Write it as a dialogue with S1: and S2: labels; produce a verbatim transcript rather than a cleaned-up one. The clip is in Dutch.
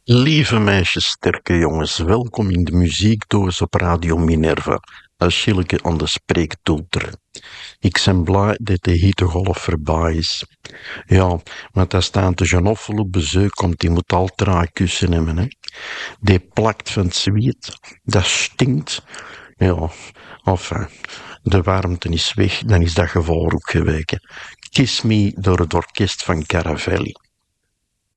S1: Lieve meisjes, sterke jongens, welkom in de muziekdoos op Radio Minerva. Achilleke aan de spreektoeter. Ik ben blij dat de hittegolf voorbij is. Ja, want als tante Janoffel op bezoek komt, die moet al traag kussen hebben, hè. Die plakt van het zweet, dat stinkt. Ja, enfin, de warmte is weg, dan is dat gevaar ook geweken. Kiss Me door het orkest van Caravelli.